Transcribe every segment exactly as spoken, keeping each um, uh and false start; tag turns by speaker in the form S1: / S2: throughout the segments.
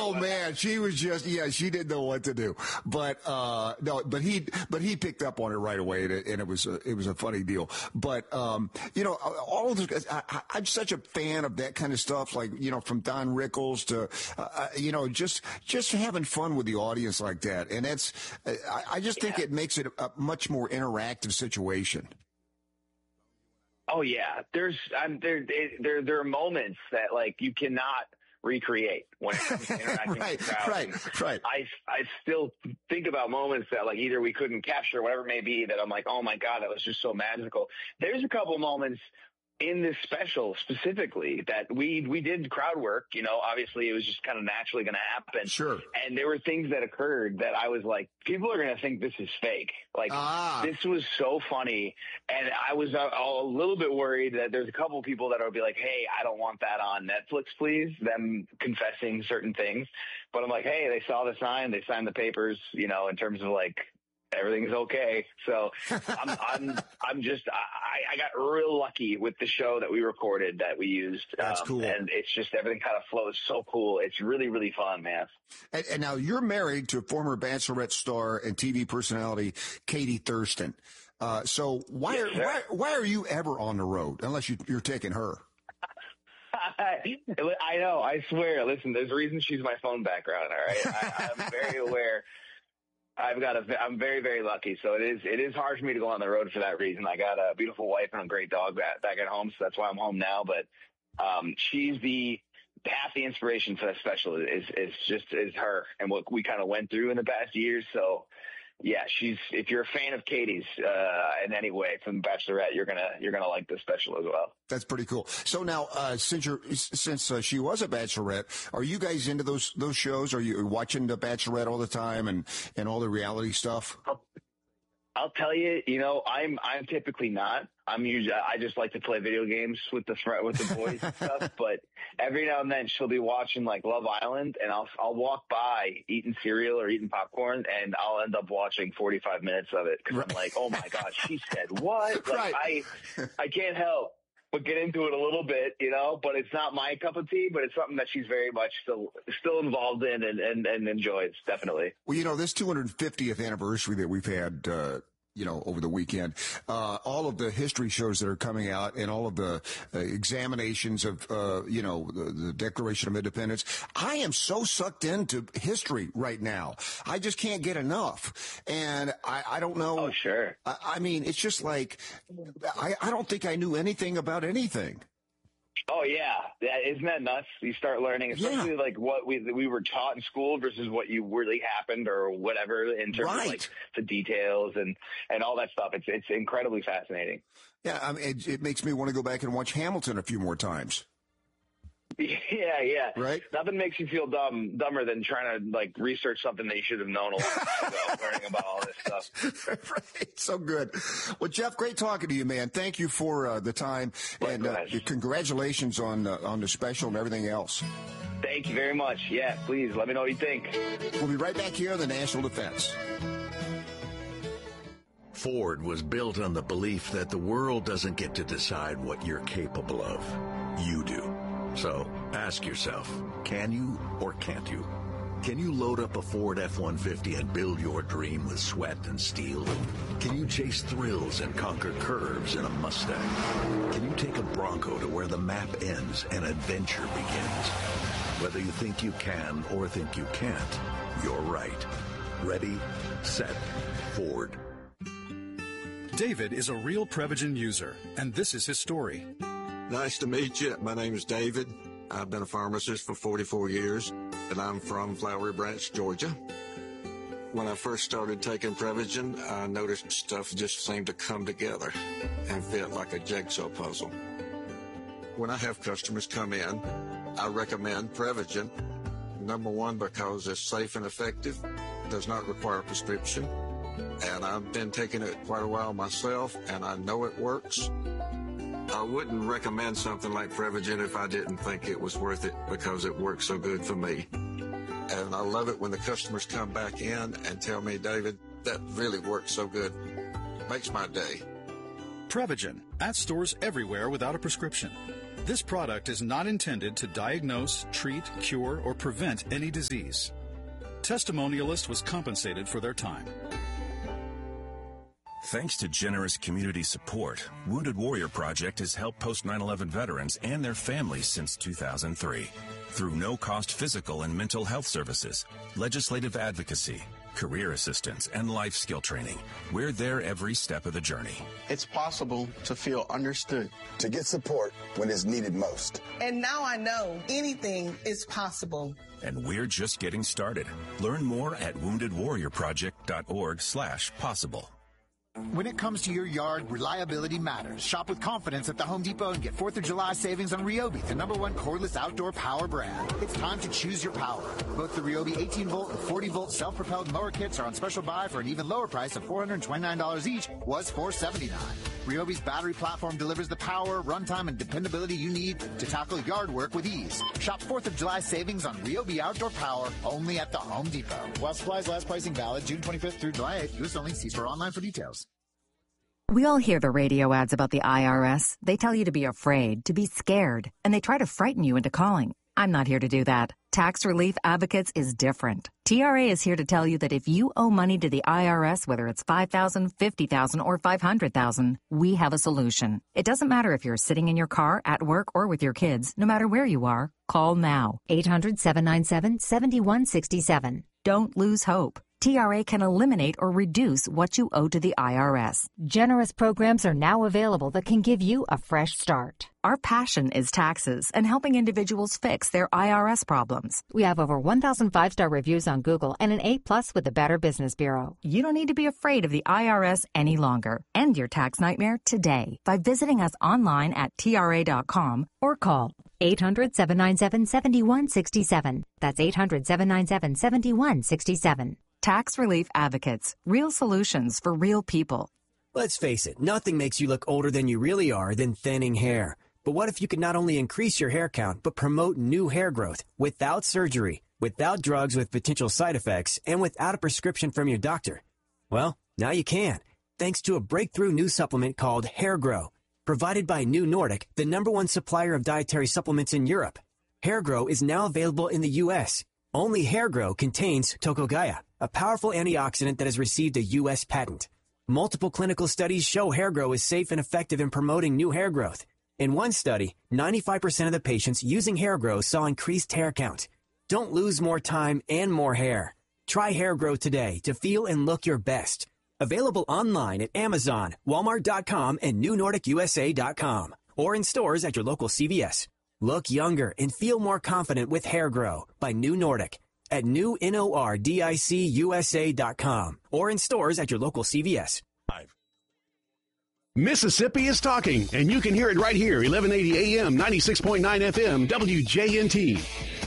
S1: Oh man, she was just yeah, she didn't know what to do. But uh no, but he but he picked up on it right away, and it, and it was a, it was a funny deal. But um you know, all of this, I, I'm such a fan of that kind of stuff, like you know, from Don Rickles to uh, you know, just just having fun with the audience like that, and that's I, I just think
S2: yeah.
S1: it makes it a much more interactive situation.
S2: Oh yeah, there's I'm there there there are moments that like you cannot recreate when it comes to interacting
S1: right,
S2: with the crowd.
S1: right, right.
S2: I I still think about moments that like either we couldn't capture, whatever it may be, that I'm like, oh my god, that was just so magical. There's a couple moments in this special specifically that we we did crowd work. You know, obviously it was just kind of naturally going to happen.
S1: Sure.
S2: And there were things that occurred that I was like, people are going to think this is fake. Like
S1: ah.
S2: this was so funny, and I was a, a little bit worried that there's a couple of people that will be like, hey, I don't want that on Netflix, please. Them confessing certain things, but I'm like, hey, they saw the sign, they signed the papers. You know, in terms of like, everything's okay. So I'm, I'm, I'm just, I, I got real lucky with the show that we recorded that we used.
S1: That's
S2: um,
S1: cool.
S2: And it's just, everything kind of flows so cool. It's really, really fun, man.
S1: And, and now you're married to former Bachelorette star and T V personality Katie Thurston. Uh, so why,
S2: Yes,
S1: are, why, why are you ever on the road unless you, you're taking her?
S2: I know. I swear. Listen, there's a reason she's my phone background. All right. I, I'm very aware. I've got a, I'm very, very lucky. So it is, it is hard for me to go on the road for that reason. I got a beautiful wife and a great dog back, back at home. So that's why I'm home now. But, um, she's the, half the inspiration for that special is, is just, is her and what we kind of went through in the past years. So yeah, she's, if you're a fan of Katie's, uh, in any way from Bachelorette, you're gonna, you're gonna like this special as well.
S1: That's pretty cool. So now, uh, since you're, since uh, she was a Bachelorette, are you guys into those, those shows? Are you watching the Bachelorette all the time and, and all the reality stuff?
S2: I'll, I'll tell you, you know, I'm, I'm typically not. I'm usually, I just like to play video games with the with the boys and stuff. But every now and then she'll be watching like Love Island, and I'll I'll walk by eating cereal or eating popcorn, and I'll end up watching forty-five minutes of it because right. I'm like, oh my god, she said what? Like,
S1: right.
S2: I I can't help but get into it a little bit, you know. But it's not my cup of tea. But it's something that she's very much still still involved in and and, and enjoys definitely.
S1: Well, you know, this two hundred fiftieth anniversary that we've had. Uh, you know, over the weekend, uh, all of the history shows that are coming out and all of the uh, examinations of, uh, you know, the, the Declaration of Independence. I am so sucked into history right now. I just can't get enough. And I, I don't know.
S2: Oh, sure.
S1: I, I mean, it's just like, I, I don't think I knew anything about anything.
S2: Oh yeah, yeah, isn't that nuts? You start learning, especially
S1: yeah.
S2: like what we we were taught in school versus what you really happened or whatever in terms
S1: right.
S2: of like the details and and all that stuff. It's it's incredibly fascinating.
S1: Yeah, I mean, it, it makes me want to go back and watch Hamilton a few more times.
S2: Yeah, yeah.
S1: Right?
S2: Nothing makes you feel dumb, dumber than trying to like research something that you should have known a long time ago, learning about all this stuff.
S1: Right. So good. Well, Jeff, great talking to you, man. Thank you for uh, the time and uh, congratulations on uh, on the special and everything else.
S2: Thank you very much. Yeah, please let me know what you think.
S1: We'll be right back here on the National Defense.
S3: Ford was built on the belief that the world doesn't get to decide what you're capable of. You do. So ask yourself, can you or can't you? Can you load up a Ford F one fifty and build your dream with sweat and steel? Can you chase thrills and conquer curves in a Mustang? Can you take a Bronco to where the map ends and adventure begins? Whether you think you can or think you can't, you're right. Ready, set, Ford.
S4: David is a real Prevagen user, and this is his story.
S5: Nice to meet you. My name is David. I've been a pharmacist for forty-four years, and I'm from Flowery Branch, Georgia. When I first started taking Prevagen, I noticed stuff just seemed to come together and fit like a jigsaw puzzle. When I have customers come in, I recommend Prevagen. Number one, because it's safe and effective, does not require a prescription, and I've been taking it quite a while myself, and I know it works. I wouldn't recommend something like Prevagen if I didn't think it was worth it because it works so good for me. And I love it when the customers come back in and tell me, David, that really works so good. Makes my day.
S4: Prevagen at stores everywhere without a prescription. This product is not intended to diagnose, treat, cure, or prevent any disease. Testimonialist was compensated for their time.
S6: Thanks to generous community support, Wounded Warrior Project has helped post nine eleven veterans and their families since two thousand three. Through no-cost physical and mental health services, legislative advocacy, career assistance, and life skill training, we're there every step of the journey.
S7: It's possible to feel understood.
S8: To get support when it's needed most.
S9: And now I know anything is possible.
S6: And we're just getting started. Learn more at wounded warrior project dot org slash possible.
S10: When it comes to your yard, reliability matters. Shop with confidence at the Home Depot and get fourth of July savings on Ryobi, the number one cordless outdoor power brand. It's time to choose your power. Both the Ryobi eighteen volt and forty volt self-propelled mower kits are on special buy for an even lower price of four hundred twenty-nine dollars each, was four hundred seventy-nine dollars. Ryobi's battery platform delivers the power, runtime, and dependability you need to tackle yard work with ease. Shop fourth of July savings on Ryobi outdoor power only at the Home Depot. While supplies last, pricing valid June twenty-fifth through July eighth. U S only. See store online for details.
S11: We all hear the radio ads about the I R S. They tell you to be afraid, to be scared, and they try to frighten you into calling. I'm not here to do that. Tax Relief Advocates is different. T R A is here to tell you that if you owe money to the I R S, whether it's five thousand dollars, fifty thousand dollars, or five hundred thousand dollars, we have a solution. It doesn't matter if you're sitting in your car, at work, or with your kids. No matter where you are, call now.
S12: eight hundred, seven nine seven, seven one six seven.
S11: Don't lose hope. T R A can eliminate or reduce what you owe to the I R S.
S12: Generous programs are now available that can give you a fresh start.
S11: Our passion is taxes and helping individuals fix their I R S problems.
S12: We have over one thousand five-star reviews on Google and an A plus with the Better Business Bureau.
S11: You don't need to be afraid of the I R S any longer. End your tax nightmare today by visiting us online at T R A dot com or call
S12: eight hundred, seven nine seven, seven one six seven. That's eight hundred, seven nine seven, seven one six seven.
S11: Tax Relief Advocates. Real solutions for real people.
S13: Let's face it, nothing makes you look older than you really are than thinning hair. But what if you could not only increase your hair count, but promote new hair growth without surgery, without drugs with potential side effects, and without a prescription from your doctor? Well, now you can, thanks to a breakthrough new supplement called Hair Grow, provided by New Nordic, the number one supplier of dietary supplements in Europe. Hair Grow is now available in the U S Only Hair Grow contains Tocogaya, a powerful antioxidant that has received a U S patent. Multiple clinical studies show Hair Grow is safe and effective in promoting new hair growth. In one study, ninety-five percent of the patients using Hair Grow saw increased hair count. Don't lose more time and more hair. Try Hair Grow today to feel and look your best. Available online at Amazon, Walmart dot com, and New Nordic U S A dot com, or in stores at your local C V S. Look younger and feel more confident with Hair Grow by New Nordic at new nordic U S A dot com or in stores at your local C V S.
S14: Mississippi is talking, and you can hear it right here, eleven eighty A M, ninety-six point nine F M, W J N T.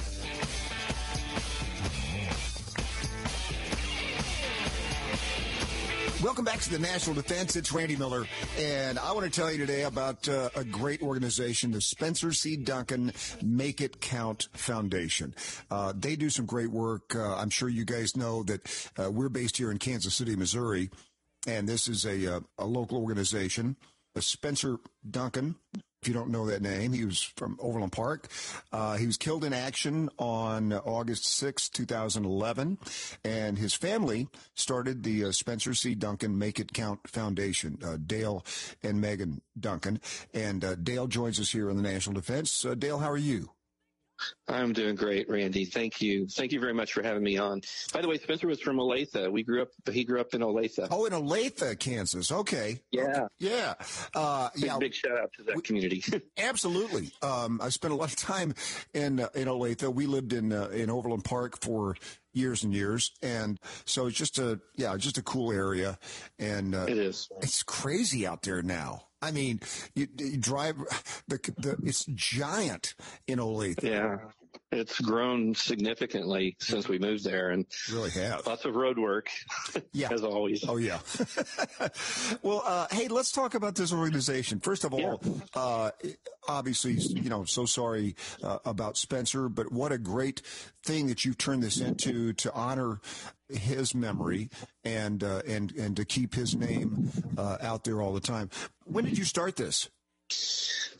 S1: Welcome back to the National Defense. It's Randy Miller, and I want to tell you today about uh, a great organization, the Spencer C. Duncan Make It Count Foundation. Uh, they do some great work. Uh, I'm sure you guys know that uh, we're based here in Kansas City, Missouri, and this is a, uh, a local organization, uh, Spencer Duncan. If you don't know that name, he was from Overland Park. Uh, he was killed in action on August sixth, two thousand eleven, and his family started the uh, Spencer C. Duncan Make It Count Foundation, uh, Dale and Megan Duncan. And uh, Dale joins us here on the National Defense. Uh, Dale, how are you?
S15: I'm doing great, Randy. Thank you. Thank you very much for having me on. By the way, Spencer was from Olathe. We grew up, he grew up in Olathe.
S1: Oh, in Olathe, Kansas. Okay.
S15: Yeah.
S1: Okay. Yeah. Uh,
S15: big,
S1: yeah.
S15: Big shout out to that we, community.
S1: Absolutely. Um, I spent a lot of time in, uh, in Olathe. We lived in, uh, in Overland Park for years and years. And so it's just a, yeah, just a cool area. And, uh,
S15: it is.
S1: It's crazy out there now. I mean, you, you drive the, the it's giant in Olathe.
S15: Yeah, it's grown significantly since we moved there, and
S1: really have
S15: lots of road work.
S1: Yeah,
S15: as always.
S1: Oh yeah. Well, uh, hey, let's talk about this organization. First of all, yeah. uh, obviously, you know, so sorry uh, about Spencer, but what a great thing that you've turned this into to honor his memory and uh, and and to keep his name uh, out there all the time. When did you start this?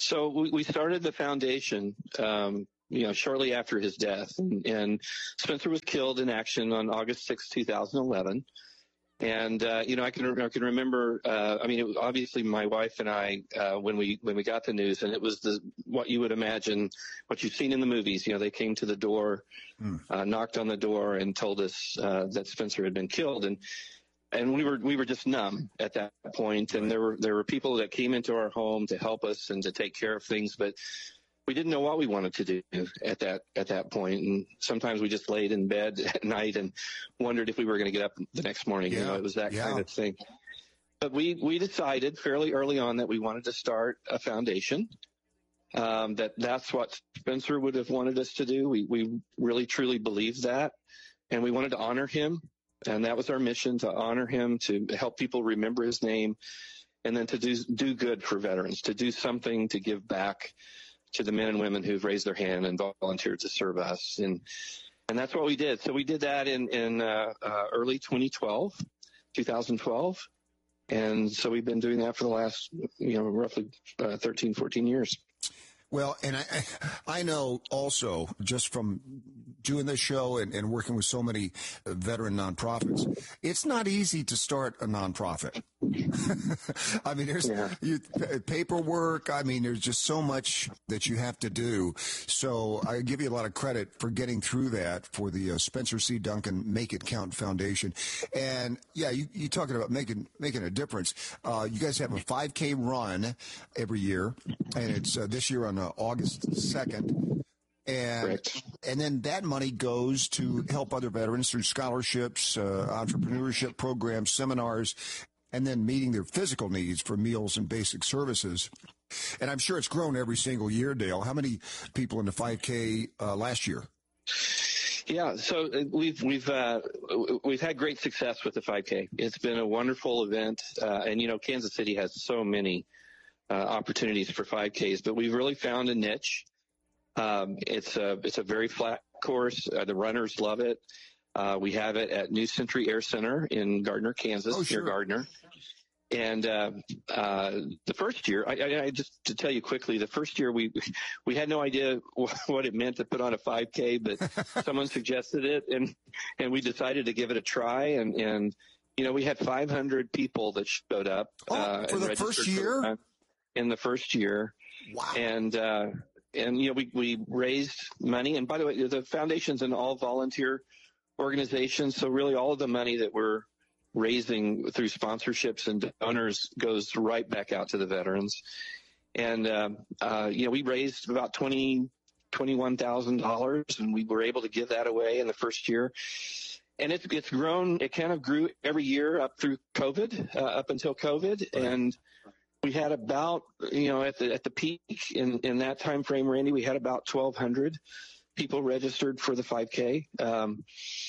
S15: So we, we started the foundation, um, you know, shortly after his death, and, and Spencer was killed in action on August sixth, two thousand eleven. And, uh, you know, I can, I can remember, uh, I mean, it was obviously my wife and I, uh, when we, when we got the news, and it was the, what you would imagine, what you've seen in the movies. You know, they came to the door, mm. uh, knocked on the door and told us, uh, that Spencer had been killed. And, and we were, we were just numb at that point. And there were, there were people that came into our home to help us and to take care of things, but we didn't know what we wanted to do at that at that point. And sometimes we just laid in bed at night and wondered if we were going to get up the next morning. Yeah, you know, it was that yeah. kind of thing. But we, we decided fairly early on that we wanted to start a foundation, um, that that's what Spencer would have wanted us to do. We, we really, truly believed that. And we wanted to honor him. And that was our mission, to honor him, to help people remember his name, and then to do, do good for veterans, to do something to give back to the men and women who've raised their hand and volunteered to serve us. And, and that's what we did. So we did that in, in, uh, uh, early twenty twelve, two thousand twelve. And so we've been doing that for the last, you know, roughly uh, thirteen, fourteen years.
S1: Well, and I, I know also, just from doing this show and, and working with so many veteran nonprofits, it's not easy to start a nonprofit. I mean, there's yeah. you, paperwork. I mean, there's just so much that you have to do. So I give you a lot of credit for getting through that for the uh, Spencer C. Duncan Make It Count Foundation. And yeah, you, you talking about making making a difference. Uh, you guys have a five K run every year, and it's uh, this year on uh, August second. And Correct. and then that money goes to help other veterans through scholarships, uh, entrepreneurship programs, seminars, and then meeting their physical needs for meals and basic services. And I'm sure it's grown every single year, Dale. How many people in the five K uh, last year?
S15: Yeah, so we've we've uh, we've had great success with the five K. It's been a wonderful event, uh, and you know, Kansas City has so many uh, opportunities for five Ks, but we've really found a niche. Um, it's a it's a very flat course. Uh, the runners love it. Uh, we have it at New Century Air Center in Gardner, Kansas,
S1: oh, sure.
S15: near Gardner. And uh, uh, the first year, I, I, I just to tell you quickly, the first year we we had no idea what it meant to put on a five K, but someone suggested it, and and we decided to give it a try. And, and you know, we had five hundred people that showed up.
S1: Oh,
S15: uh,
S1: for the first year?
S15: In the first year.
S1: Wow.
S15: And, uh, and you know, we, we raised money. And by the way, the foundation's an all-volunteer organization, so really all of the money that we're raising through sponsorships and donors goes right back out to the veterans. And, um, uh, you know, we raised about twenty, twenty-one thousand dollars, and we were able to give that away in the first year. And it's, it's grown, it kind of grew every year up through COVID, uh, up until COVID. Right. And we had about, you know, at the, at the peak in, in that time frame, Randy, we had about twelve hundred people registered for the five K. Um,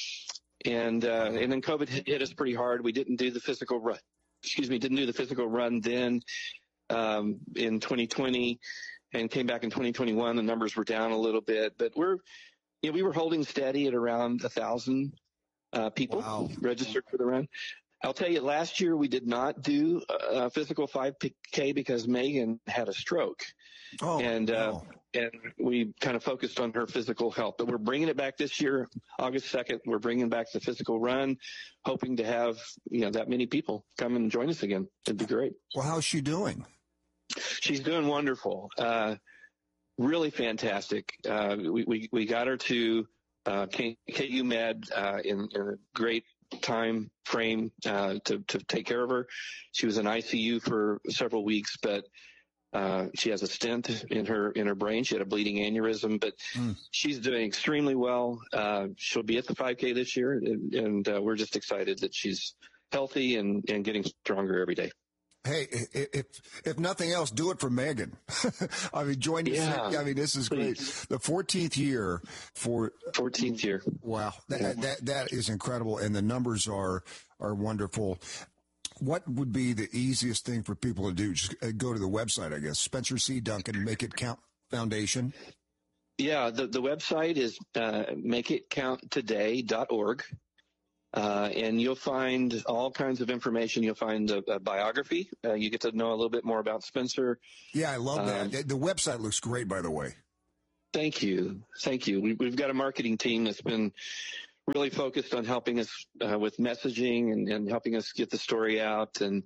S15: And, uh, and then COVID hit us pretty hard. We didn't do the physical run, excuse me, didn't do the physical run then, um, in twenty twenty, and came back in twenty twenty-one. The numbers were down a little bit, but we're, you know, we were holding steady at around a thousand, uh, people wow. registered for the run. I'll tell you, last year we did not do a physical five K because Megan had a stroke.
S1: Oh,
S15: and, uh,
S1: wow.
S15: and we kind of focused on her physical health, but we're bringing it back this year, August second. We're bringing back the physical run, hoping to have, you know, that many people come and join us again. It'd be great.
S1: Well, how's she doing?
S15: She's doing wonderful. Uh, really fantastic. Uh, we, we, we got her to, uh, K U Med, uh, in, in a great time frame, uh, to, to take care of her. She was in I C U for several weeks, but Uh, she has a stent in her in her brain. She had a bleeding aneurysm, but mm. she's doing extremely well. Uh, she'll be at the five K this year, and, and uh, we're just excited that she's healthy and, and getting stronger every day.
S1: Hey, if if nothing else, do it for Megan. I mean, join us.
S15: Yeah,
S1: I mean, this is great.
S15: please.
S1: The fourteenth year for
S15: fourteenth year.
S1: Wow, that yeah. that that is incredible, and the numbers are are wonderful. What would be the easiest thing for people to do? Just go to the website, I guess. Spencer C. Duncan, Make It Count Foundation.
S15: Yeah, the, the website is uh, make it count today dot org. Uh, and you'll find all kinds of information. You'll find a, a biography. Uh, you get to know a little bit more about Spencer.
S1: Yeah, I love that.
S15: Um,
S1: the, the website looks great, by the way.
S15: Thank you. Thank you. We, we've got a marketing team that's been really focused on helping us uh, with messaging and, and helping us get the story out. And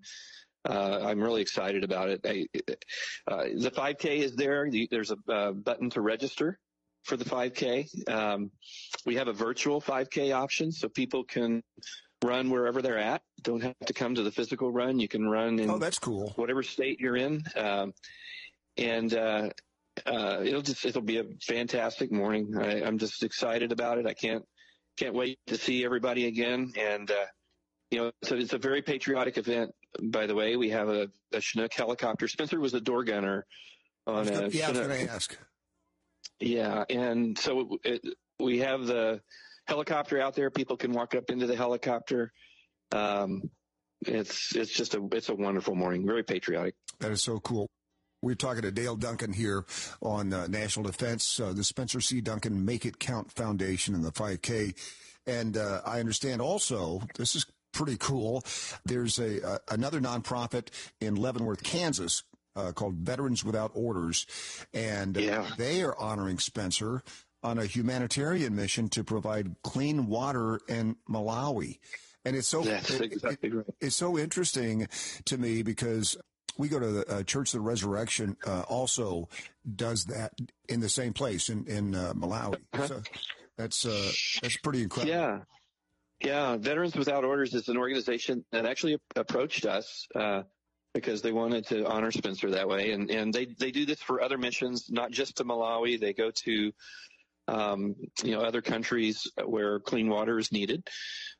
S15: uh, I'm really excited about it. I, uh, the five K is there. There's a uh, button to register for the five K. Um, we have a virtual five K option, so people can run wherever they're at. Don't have to come to the physical run. You can run in
S1: oh, that's cool.
S15: whatever state you're in. Um, and uh, uh, it'll just it'll be a fantastic morning. I, I'm just excited about it. I can't can't wait to see everybody again. And uh, you know, so it's a very patriotic event. By the way, we have a, a Chinook helicopter. Spencer was a door gunner on
S1: gonna,
S15: a
S1: yeah,
S15: Chinook.
S1: I was going to ask.
S15: Yeah, and so it, we have the helicopter out there. People can walk up into the helicopter. Um, it's it's just a it's a wonderful morning. Very patriotic.
S1: That is so cool. We're talking to Dale Duncan here on uh, National Defense, uh, the Spencer C. Duncan Make It Count Foundation and the five K. And uh, I understand also, this is pretty cool, there's a uh, another nonprofit in Leavenworth, Kansas, uh, called Veterans Without Orders. And uh,
S15: yeah.
S1: they are honoring Spencer on a humanitarian mission to provide clean water in Malawi. And it's so,
S15: That's
S1: it,
S15: exactly
S1: it,
S15: right.
S1: it's so interesting to me because we go to the uh, Church of the Resurrection, uh, also does that in the same place in, in uh, Malawi.
S15: Uh-huh.
S1: So that's, uh, that's pretty incredible.
S15: Yeah. Yeah. Veterans Without Orders is an organization that actually approached us, uh, because they wanted to honor Spencer that way. And, and they, they do this for other missions, not just to Malawi. They go to, um, you know, other countries where clean water is needed.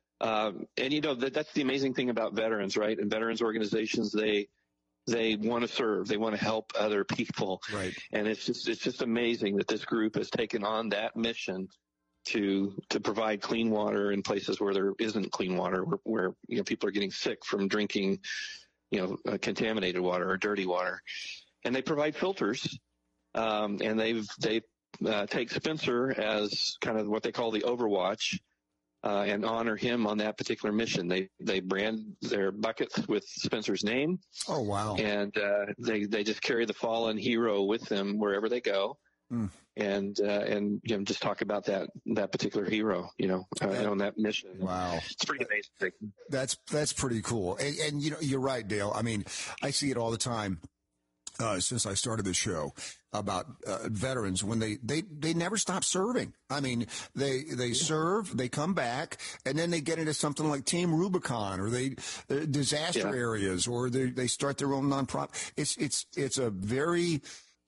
S15: Um, and, you know, that, that's the amazing thing about veterans, right? And veterans organizations, they, they want to serve, they want to help other people.
S1: Right.
S15: And it's just, it's just amazing that this group has taken on that mission to, to provide clean water in places where there isn't clean water, where, where you know, people are getting sick from drinking, you know, uh, contaminated water or dirty water. And they provide filters. Um, and they've, they, uh, take Spencer as kind of what they call the Overwatch, uh, and honor him on that particular mission. They, they brand their buckets with Spencer's name.
S1: Oh, wow.
S15: And, uh, they, they just carry the fallen hero with them wherever they go. Mm. And, uh, and, you know, just talk about that, that particular hero, you know, uh, that, on that mission.
S1: Wow.
S15: It's pretty amazing.
S1: That's, that's pretty cool. And, and, you know, you're right, Dale. I mean, I see it all the time. Uh, since I started the show about uh, veterans, when they, they, they never stop serving. I mean, they they serve, they come back, and then they get into something like Team Rubicon, or they uh, disaster yeah. areas, or they they start their own nonprofit. It's it's it's a very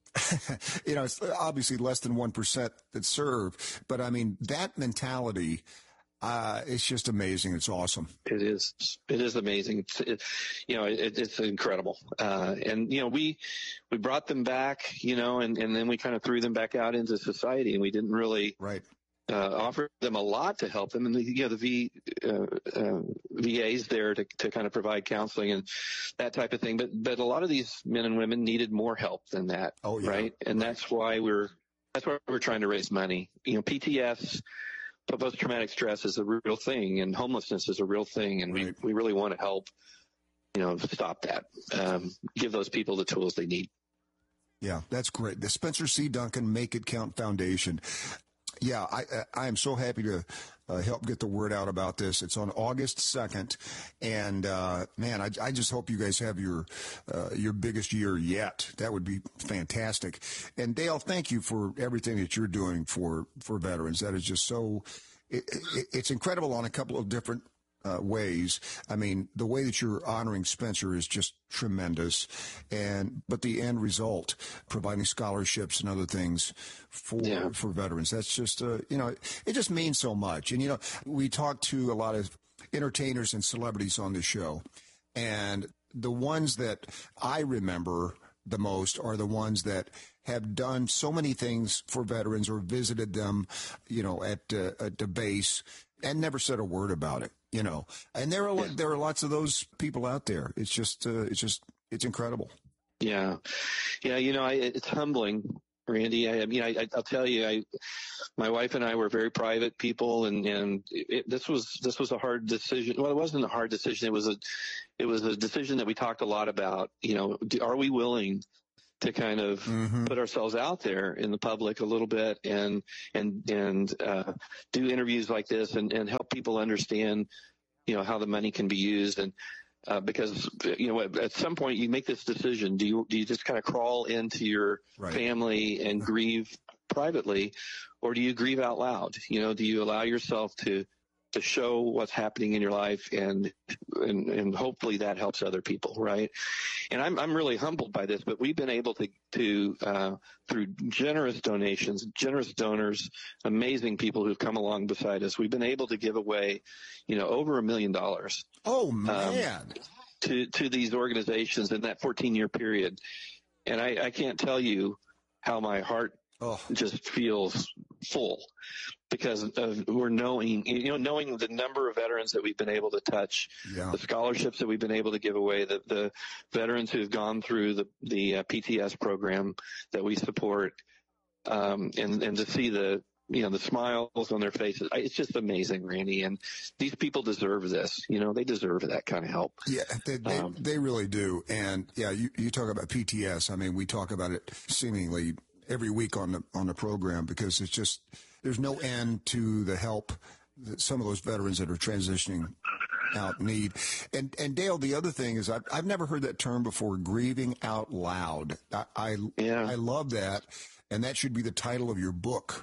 S1: you know, it's obviously less than one percent that serve, but I mean that mentality. Uh, it's just amazing. It's awesome.
S15: It is. It is amazing. It's, it, you know, it, it's incredible. Uh, and, you know, we, we brought them back, you know, and, and then we kind of threw them back out into society, and we didn't really
S1: right.
S15: uh, offer them a lot to help them. And, the, you know, the V, uh, uh, V A's there to, to kind of provide counseling and that type of thing. But, but a lot of these men and women needed more help than that.
S1: Oh, yeah.
S15: Right. And that's why we're, that's why we're trying to raise money. You know, P T S, post-traumatic stress is a real thing, and homelessness is a real thing, and right. we, we really want to help, you know, stop that, um, give those people the tools they need.
S1: Yeah, that's great. The Spencer C. Duncan Make It Count Foundation. Yeah, I I am so happy to uh, help get the word out about this. It's on August second, and uh, man, I, I just hope you guys have your uh, your biggest year yet. That would be fantastic. And Dale, thank you for everything that you're doing for for veterans. That is just so it, it, it's incredible on a couple of different Uh, ways. I mean, the way that you're honoring Spencer is just tremendous, and but the end result, providing scholarships and other things for yeah. for veterans, that's just uh, you know, it just means so much. And you know, we talk to a lot of entertainers and celebrities on the show, and the ones that I remember the most are the ones that have done so many things for veterans or visited them, you know, at uh, at the base and never said a word about it. You know, and there are yeah. there are lots of those people out there. It's just uh, it's just it's incredible.
S15: Yeah, yeah. You know, I, it's humbling Randy. I, I mean, I, I'll tell you, I, my wife and I were very private people, and and it, this was this was a hard decision. Well, it wasn't a hard decision. It was a it was a decision that we talked a lot about. You know, do, are we willing to kind of mm-hmm. put ourselves out there in the public a little bit and and and uh, do interviews like this and, and help people understand, you know, how the money can be used. And uh, because, you know, at, at some point you make this decision. Do you do you just kind of crawl into your right. family and grieve privately, or do you grieve out loud? You know, do you allow yourself to to show what's happening in your life, and, and, and hopefully that helps other people. Right. And I'm, I'm really humbled by this, but we've been able to, to, uh, through generous donations, generous donors, amazing people who've come along beside us. We've been able to give away, you know, over a million dollars.
S1: Oh man.
S15: Um, to, to these organizations in that fourteen year period. And I, I can't tell you how my heart oh. just feels full. Because of, we're knowing, you know, knowing the number of veterans that we've been able to touch, yeah. the scholarships that we've been able to give away, the, the veterans who've gone through the, the uh, P T S program that we support, um, and, and to see the, you know, the smiles on their faces. It's just amazing, Randy. And these people deserve this. You know, they deserve that kind of help.
S1: Yeah, they, they, um, they really do. And yeah, you, you talk about P T S. I mean, we talk about it seemingly every week on the, on the program, because it's just, there's no end to the help that some of those veterans that are transitioning out need. And and Dale, the other thing is I've, I've never heard that term before, grieving out loud. I I, yeah. I love that, and that should be the title of your book.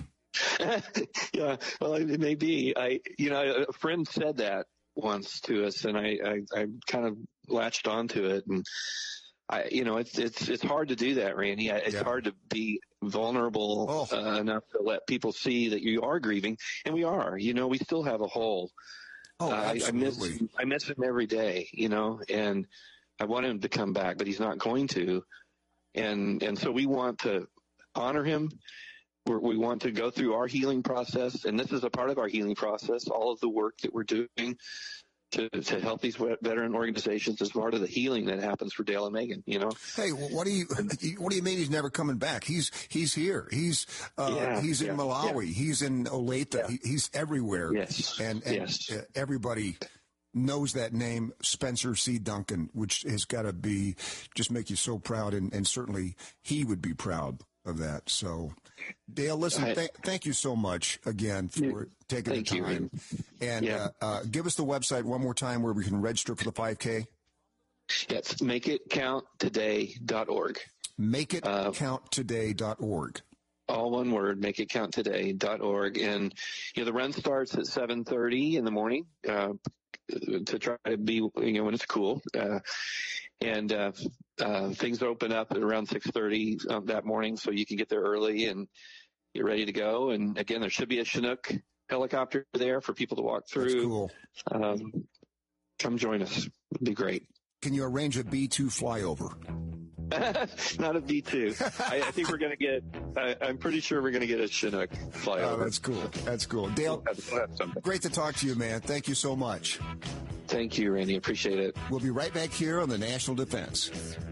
S15: Yeah, well, it may be. I, you know, a friend said that once to us, and I, I, I kind of latched onto it, and I, you know, it's it's it's hard to do that, Randy. It's yeah. hard to be vulnerable oh. uh, enough to let people see that you are grieving, and we are. You know, we still have a hole.
S1: Oh, uh,
S15: I, I miss I miss him every day. You know, and I want him to come back, but he's not going to. And and so we want to honor him. We're, we want to go through our healing process, and this is a part of our healing process. All of the work that we're doing to, to help these veteran organizations is part of the healing that happens for Dale and Megan, you know?
S1: Hey, what do you, what do you mean he's never coming back? He's, he's here. He's, uh, yeah, he's in yeah, Malawi. Yeah. He's in Olathe. Yeah. He, he's everywhere.
S15: Yes.
S1: And, and
S15: yes.
S1: everybody knows that name, Spencer C. Duncan, which has got to be, just make you so proud. And, and certainly he would be proud of that. So, Dale, listen, th- thank you so much again for taking
S15: thank
S1: the time.
S15: You.
S1: And
S15: yeah.
S1: uh, uh, give us the website one more time where we can register for the five K.
S15: Yeah, it's make it count today dot org.
S1: make it count today dot org.
S15: Uh, all one word, make it count today dot org. And, you know, the run starts at seven thirty in the morning uh, to try to be, you know, when it's cool. Uh, and uh, uh, things open up at around six thirty um, that morning, so you can get there early and you're ready to go. And again, there should be a Chinook helicopter there for people to walk through.
S1: That's cool.
S15: Um, come join us. It'd be great.
S1: Can you arrange a B two flyover?
S15: Not a B two. I, I think we're going to get, I, I'm pretty sure we're going to get a Chinook flyover.
S1: Oh, that's cool. That's cool. Dale, great to talk to you, man. Thank you so much.
S15: Thank you, Randy. Appreciate it.
S1: We'll be right back here on the National Defense.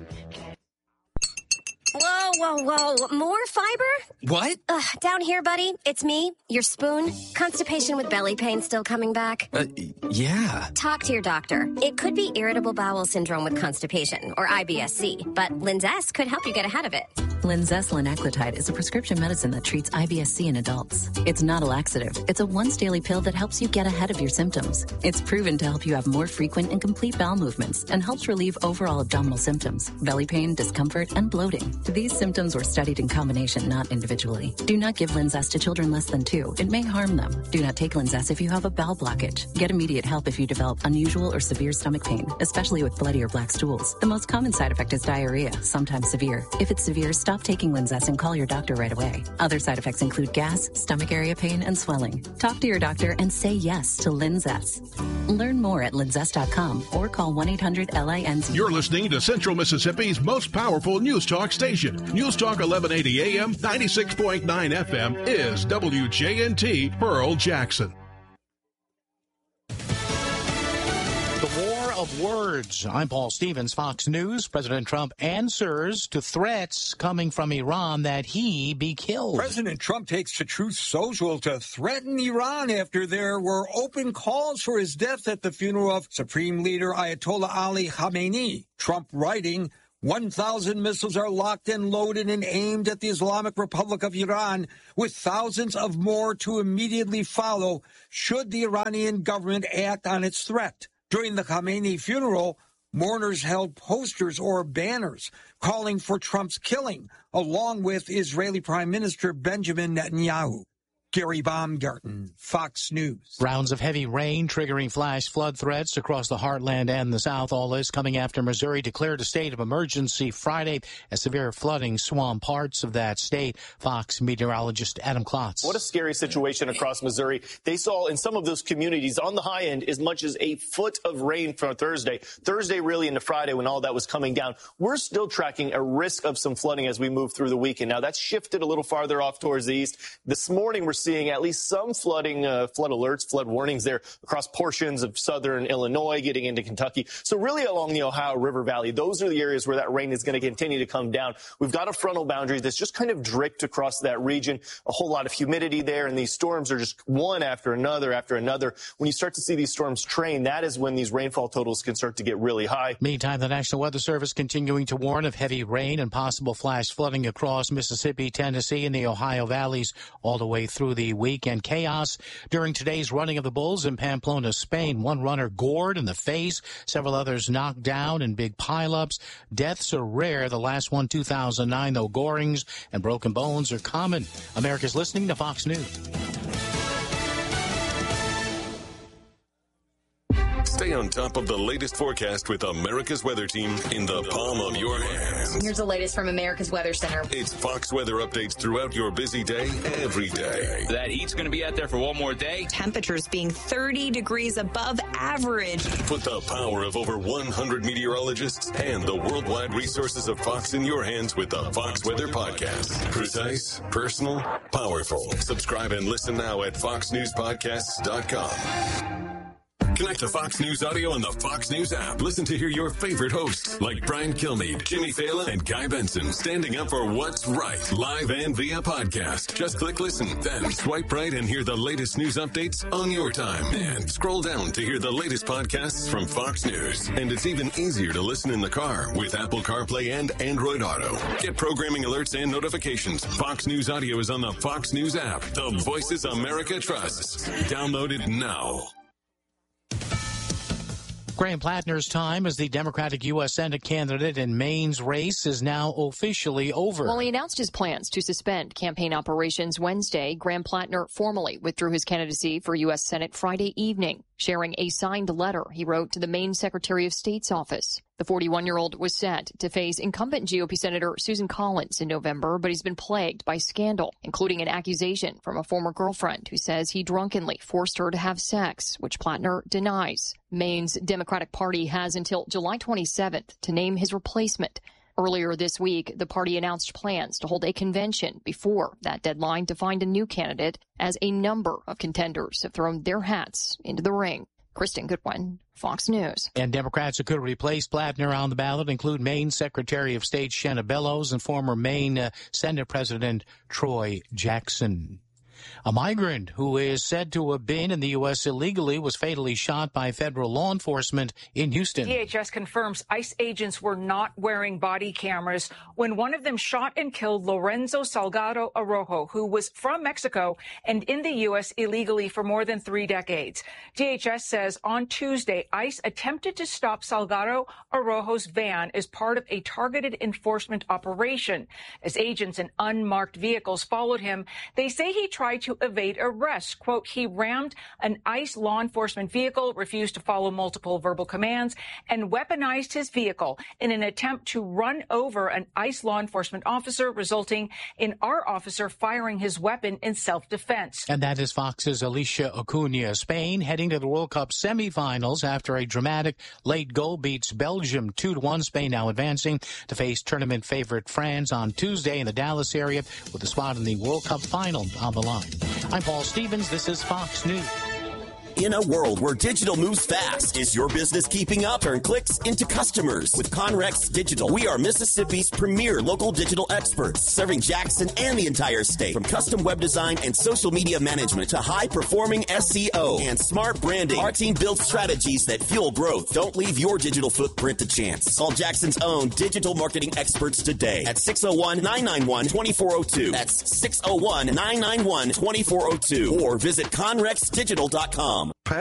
S16: Whoa, whoa, whoa. More fiber?
S17: What?
S16: Uh, down here, buddy. It's me, your spoon. Constipation with belly pain still coming back?
S17: Uh, yeah.
S16: Talk to your doctor. It could be irritable bowel syndrome with constipation, or I B S C, but Linzess could help you get ahead of it.
S18: Linzess linaclotide is a prescription medicine that treats I B S C in adults. It's not a laxative. It's a once-daily pill that helps you get ahead of your symptoms. It's proven to help you have more frequent and complete bowel movements and helps relieve overall abdominal symptoms, belly pain, discomfort, and bloating. These symptoms were studied in combination, not individually. Do not give Linzess to children less than two. It may harm them. Do not take Linzess if you have a bowel blockage. Get immediate help if you develop unusual or severe stomach pain, especially with bloody or black stools. The most common side effect is diarrhea, sometimes severe. If it's severe, stop taking Linzess and call your doctor right away. Other side effects include gas, stomach area pain, and swelling. Talk to your doctor and say yes to Linzess. Learn more at linzess dot com or call one eight hundred L I N Z.
S14: You're listening to Central Mississippi's most powerful news talk station. News Talk eleven eighty A M, ninety-six point nine F M is W J N T Pearl Jackson.
S19: The war
S17: of words. I'm Paul Stevens, Fox News. President Trump answers to threats coming from Iran that he be killed.
S19: President Trump takes to Truth Social to threaten Iran after there were open calls for his death at the funeral of Supreme Leader Ayatollah Ali Khamenei. Trump writing, one thousand missiles are locked and loaded and aimed at the Islamic Republic of Iran, with thousands of more to immediately follow should the Iranian government act on its threat. During the Khamenei funeral, mourners held posters or banners calling for Trump's killing, along with Israeli Prime Minister Benjamin Netanyahu. Gary Baumgarten, Fox News.
S17: Rounds of heavy rain triggering flash flood threats across the heartland and the South. All this coming after Missouri declared a state of emergency Friday as severe flooding swamped parts of that state. Fox meteorologist Adam Klotz.
S20: What a scary situation across Missouri. They saw in some of those communities on the high end as much as a foot of rain for Thursday. Thursday really into Friday when all that was coming down. We're still tracking a risk of some flooding as we move through the weekend. Now that's shifted a little farther off towards the east. This morning we're seeing at least some flooding, uh, flood alerts, flood warnings there across portions of southern Illinois, getting into Kentucky. So really along the Ohio River Valley, those are the areas where that rain is going to continue to come down. We've got a frontal boundary that's just kind of dripped across that region, a whole lot of humidity there, and these storms are just one after another after another. When you start to see these storms train, that is when these rainfall totals can start to get really high.
S17: Meantime, the National Weather Service continuing to warn of heavy rain and possible flash flooding across Mississippi, Tennessee, and the Ohio valleys all the way through the week. And chaos during today's running of the bulls in Pamplona, Spain. One runner gored in the face, several others knocked down in big pileups. Deaths are rare. The last one, two thousand nine, though gorings and broken bones are common. America's listening to Fox News.
S21: Stay on top of the latest forecast with America's Weather Team in the palm of your hands.
S22: Here's the latest from America's Weather Center.
S21: It's Fox weather updates throughout your busy day, every day.
S23: That heat's going to be out there for one more day.
S22: Temperatures being thirty degrees above average.
S21: Put the power of over one hundred meteorologists and the worldwide resources of Fox in your hands with the Fox Weather Podcast. Precise, personal, powerful. Subscribe and listen now at fox news podcasts dot com. Connect to Fox News Audio on the Fox News app. Listen to hear your favorite hosts like Brian Kilmeade, Jimmy Fallon, and Guy Benson standing up for what's right, live and via podcast. Just click listen, then swipe right and hear the latest news updates on your time. And scroll down to hear the latest podcasts from Fox News. And it's even easier to listen in the car with Apple CarPlay and Android Auto. Get programming alerts and notifications. Fox News Audio is on the Fox News app. The voices America trusts. Download it now.
S17: Graham Plattner's time as the Democratic U S Senate candidate in Maine's race is now officially over.
S24: Well, he announced his plans to suspend campaign operations Wednesday. Graham Plattner formally withdrew his candidacy for U S Senate Friday evening, sharing a signed letter he wrote to the Maine Secretary of State's office. The forty-one-year-old was set to face incumbent G O P Senator Susan Collins in November, but he's been plagued by scandal, including an accusation from a former girlfriend who says he drunkenly forced her to have sex, which Plattner denies. Maine's Democratic Party has until July twenty-seventh to name his replacement. Earlier this week, the party announced plans to hold a convention before that deadline to find a new candidate, as a number of contenders have thrown their hats into the ring. Kristen Goodwin, Fox News.
S17: And Democrats who could replace Plattner on the ballot include Maine Secretary of State Shanna Bellows and former Maine uh, Senate President Troy Jackson. A migrant who is said to have been in the U S illegally was fatally shot by federal law enforcement in Houston.
S25: D H S confirms ICE agents were not wearing body cameras when one of them shot and killed Lorenzo Salgado Arrojo, who was from Mexico and in the U S illegally for more than three decades. D H S says on Tuesday, ICE attempted to stop Salgado Arrojo's van as part of a targeted enforcement operation. As agents in unmarked vehicles followed him, they say he tried to evade arrest. Quote, he rammed an ICE law enforcement vehicle, refused to follow multiple verbal commands, and weaponized his vehicle in an attempt to run over an ICE law enforcement officer, resulting in our officer firing his weapon in self-defense.
S17: And that is Fox's Alicia Acuna. Spain heading to the World Cup semifinals after a dramatic late goal beats Belgium two to one. Spain now advancing to face tournament favorite France on Tuesday in the Dallas area with a spot in the World Cup final on the line. I'm Paul Stevens. This is Fox News.
S2: In a world where digital moves fast, is your business keeping up? Turn clicks into customers with Conrex Digital. We are Mississippi's premier local digital experts, serving Jackson and the entire state. From custom web design and social media management to high-performing S E O and smart branding, our team builds strategies that fuel growth. Don't leave your digital footprint to chance. Call Jackson's own digital marketing experts today at six oh one, nine nine one, two four oh two. That's six oh one, nine nine one, two four oh two. Or visit conrex digital dot com.